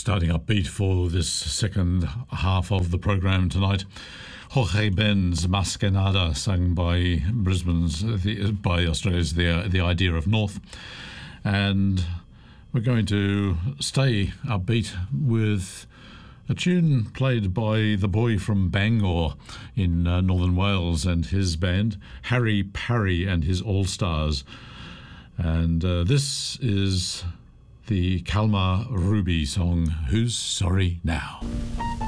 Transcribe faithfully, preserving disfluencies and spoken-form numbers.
Starting upbeat for this second half of the program tonight. Jorge Ben's Maskenada, sung by Brisbane's, the, by Australia's The, the Idea of North. And we're going to stay upbeat with a tune played by the boy from Bangor in uh, Northern Wales and his band, Harry Parry and his All-Stars. And uh, this is the Kalmar Ruby song, Who's Sorry Now?